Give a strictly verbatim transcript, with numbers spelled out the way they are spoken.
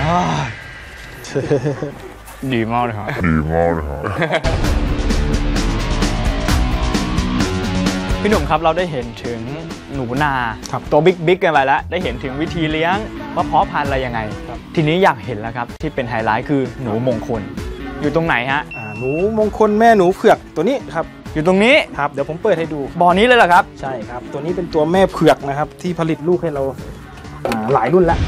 ดีมากเลยครับดีมากเลยครับพี่หนุ่มครับเราได้เห็นถึงหนูนาตัวบิ๊กบิ๊กกันไปแล้วได้เห็นถึงวิธีเลี้ยงว่าเพาะพันธุ์อะไรยังไงทีนี้อยากเห็นแล้วครับที่เป็นไฮไลท์คือหนูมงคลอยู่ตรงไหนฮะหนูมงคลแม่หนูเผือกตัวนี้ครับอยู่ตรงนี้ครับเดี๋ยวผมเปิดให้ดูบ่อนี้เลยเหรอครับใช่ครับตัวนี้เป็นตัวแม่เผือกนะครับที่ผลิตลูกให้เราหลายรุ่นแล้ว